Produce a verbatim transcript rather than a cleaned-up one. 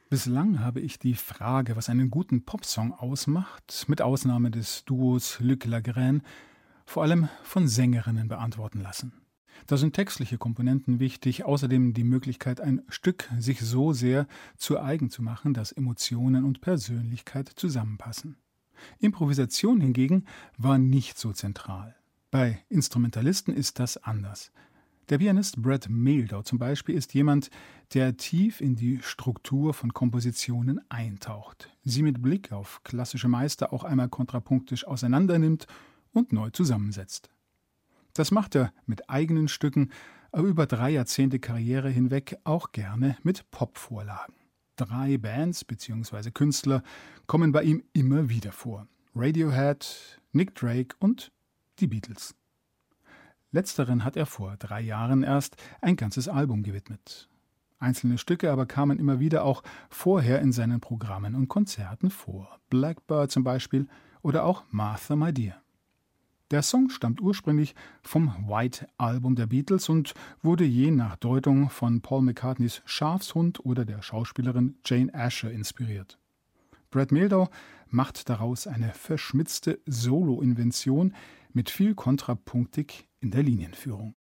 Bislang habe ich die Frage, was einen guten Popsong ausmacht, mit Ausnahme des Duos Luc Lagraine, vor allem von Sängerinnen beantworten lassen. Da sind textliche Komponenten wichtig, außerdem die Möglichkeit, ein Stück sich so sehr zu eigen zu machen, dass Emotionen und Persönlichkeit zusammenpassen. Improvisation hingegen war nicht so zentral. Bei Instrumentalisten ist das anders. Der Pianist Brad Mehldau zum Beispiel ist jemand, der tief in die Struktur von Kompositionen eintaucht, sie mit Blick auf klassische Meister auch einmal kontrapunktisch auseinandernimmt und neu zusammensetzt. Das macht er mit eigenen Stücken, aber über drei Jahrzehnte Karriere hinweg auch gerne mit Popvorlagen. Drei Bands bzw. Künstler kommen bei ihm immer wieder vor: Radiohead, Nick Drake und die Beatles. Letzteren hat er vor drei Jahren erst ein ganzes Album gewidmet. Einzelne Stücke aber kamen immer wieder auch vorher in seinen Programmen und Konzerten vor. Blackbird zum Beispiel oder auch Martha My Dear. Der Song stammt ursprünglich vom White Album der Beatles und wurde je nach Deutung von Paul McCartneys Schafshund oder der Schauspielerin Jane Asher inspiriert. Brad Mehldau macht daraus eine verschmitzte Solo-Invention mit viel Kontrapunktik in der Linienführung.